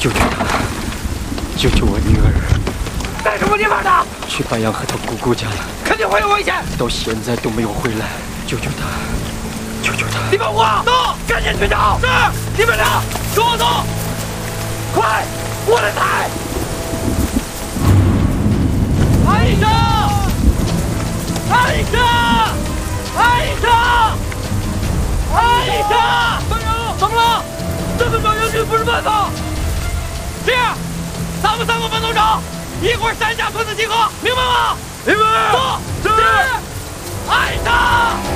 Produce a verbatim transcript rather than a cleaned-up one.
救救她！救救我女儿！ 在什么地方呢？ 去白杨和她姑姑家了， 肯定会有危险。 到现在都没有回来，救救她！救救她！ 你们我走，赶紧去找。是，你们俩跟我走，快，我来抬。阿莎，阿莎，阿莎，阿莎！班长，怎么了？这么找援军不是办法。这样，咱们三个分头找，一会儿山下村子集合，明白吗？明白。走，是。阿莎。